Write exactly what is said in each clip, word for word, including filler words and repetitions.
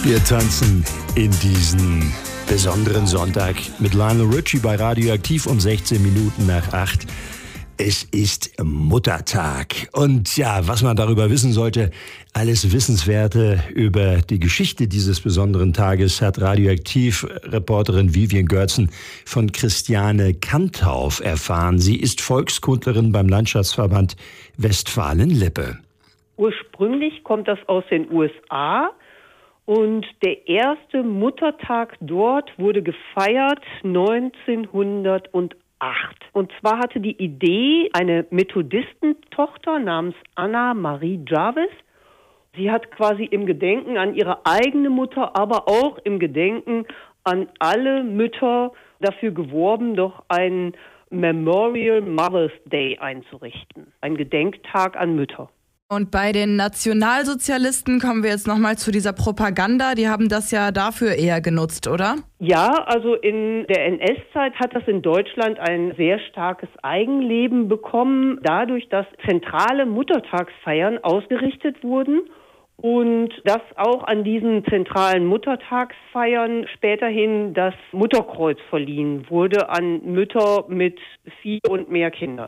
Wir tanzen in diesen besonderen Sonntag mit Lionel Richie bei Radioaktiv um sechzehn Minuten nach acht. Es ist Muttertag. Und ja, was man darüber wissen sollte, alles Wissenswerte über die Geschichte dieses besonderen Tages hat Radioaktiv-Reporterin Vivian Görtzen von Christiane Kantauf erfahren. Sie ist Volkskundlerin beim Landschaftsverband Westfalen-Lippe. Ursprünglich kommt das aus den U S A und der erste Muttertag dort wurde gefeiert neunzehnhundertacht. Und zwar hatte die Idee eine Methodistentochter namens Anna Marie Jarvis. Sie hat quasi im Gedenken an ihre eigene Mutter, aber auch im Gedenken an alle Mütter dafür geworben, doch ein Memorial Mother's Day einzurichten. Ein Gedenktag an Mütter. Und bei den Nationalsozialisten kommen wir jetzt nochmal zu dieser Propaganda. Die haben das ja dafür eher genutzt, oder? Ja, also in der N S-Zeit hat das in Deutschland ein sehr starkes Eigenleben bekommen, dadurch, dass zentrale Muttertagsfeiern ausgerichtet wurden und dass auch an diesen zentralen Muttertagsfeiern späterhin das Mutterkreuz verliehen wurde an Mütter mit vier und mehr Kindern.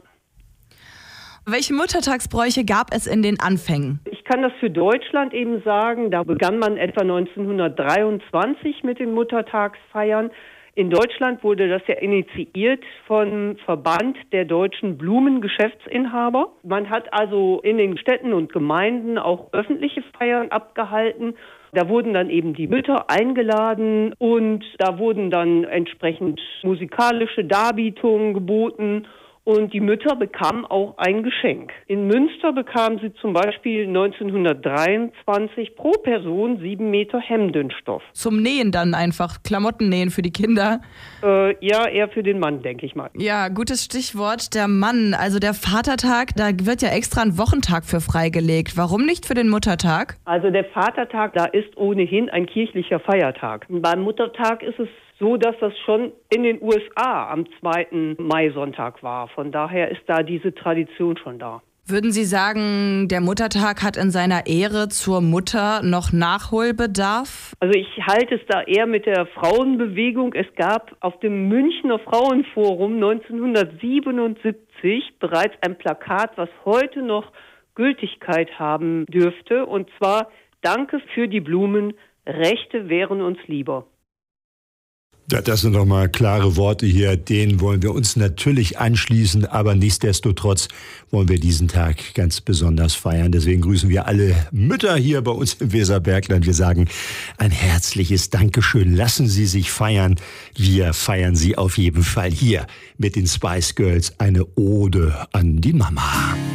Welche Muttertagsbräuche gab es in den Anfängen? Ich kann das für Deutschland eben sagen, da begann man etwa neunzehnhundertdreiundzwanzig mit den Muttertagsfeiern. In Deutschland wurde das ja initiiert vom Verband der deutschen Blumengeschäftsinhaber. Man hat also in den Städten und Gemeinden auch öffentliche Feiern abgehalten. Da wurden dann eben die Mütter eingeladen und da wurden dann entsprechend musikalische Darbietungen geboten. Und die Mütter bekamen auch ein Geschenk. In Münster bekamen sie zum Beispiel neunzehnhundertdreiundzwanzig pro Person sieben Meter Hemdenstoff. Zum Nähen dann einfach, Klamotten nähen für die Kinder? Äh, ja, eher für den Mann, denke ich mal. Ja, gutes Stichwort, der Mann. Also der Vatertag, da wird ja extra ein Wochentag für freigelegt. Warum nicht für den Muttertag? Also der Vatertag, da ist ohnehin ein kirchlicher Feiertag. Beim Muttertag ist es so, dass das schon in den U S A am zweiten Maisonntag war. Von daher ist da diese Tradition schon da. Würden Sie sagen, der Muttertag hat in seiner Ehre zur Mutter noch Nachholbedarf? Also ich halte es da eher mit der Frauenbewegung. Es gab auf dem Münchner Frauenforum neunzehnhundertsiebenundsiebzig bereits ein Plakat, was heute noch Gültigkeit haben dürfte. Und zwar: Danke für die Blumen, Rechte wären uns lieber. Das sind doch mal klare Worte hier, denen wollen wir uns natürlich anschließen, aber nichtsdestotrotz wollen wir diesen Tag ganz besonders feiern. Deswegen grüßen wir alle Mütter hier bei uns im Weserbergland. Wir sagen ein herzliches Dankeschön. Lassen Sie sich feiern. Wir feiern Sie auf jeden Fall hier mit den Spice Girls, eine Ode an die Mama.